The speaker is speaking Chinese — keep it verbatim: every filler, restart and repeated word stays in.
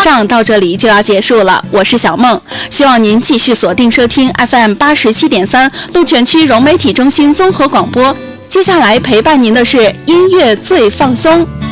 上到这里就要结束了，我是小梦，希望您继续锁定收听 F M 八十七点三鹿泉区融媒体中心综合广播。接下来陪伴您的是音乐最放松。